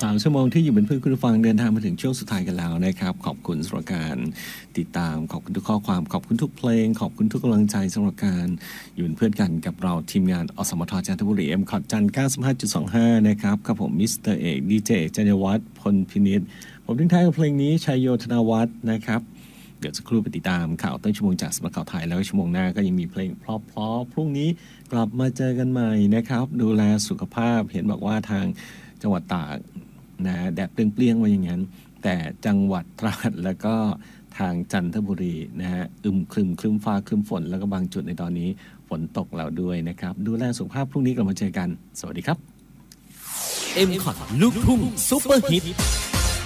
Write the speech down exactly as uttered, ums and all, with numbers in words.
สามชั่วโมงที่อยู่เป็นเพื่อนคุณผู้ฟังเดินทางมาถึงช่วงสุดท้ายกันแล้วนะครับขอบคุณสำหรับการติดตามขอบคุณทุกข้อความขอบคุณทุกเพลงขอบคุณทุกกำลังใจสำหรับการอยู่เป็นเพื่อนกันกับเราทีมงานอสมทจันทบุรีเอ็มคอร์ดจัน เก้าสิบห้าจุดสองห้า นะครับกับผมมิสเตอร์เอกดีเจจัญญวัฒน์พลพินิจผมทิ้งท้ายกับเพลงนี้ชัยโยธนวัฒน์นะครับเดี๋ยวสักครู่ไปติดตามข่าวต้นชั่วโมงจากสำนักข่าวไทยแล้วชั่วโมงหน้าก็ยังมีเพลงเพราะๆพรุ่งนี้กลับมาเจอกันใหม่นะครับดูแลสุขภาพเห็นบอกว่าทางจังหวัดตากนะแดดเปรี้ยงๆไว้อย่างนั้นแต่จังหวัดตราดแล้วก็ทางจันทบุรีนะฮะอึมครึมครึมฟ้าครึมฝนแล้วก็บางจุดในตอนนี้ฝนตกแล้วด้วยนะครับดูแลสุขภาพพรุ่งนี้กลับมาเจอกันสวัสดีครับเอ็ม คอร์ด ลูกทุ่งซุปเปอร์ฮิต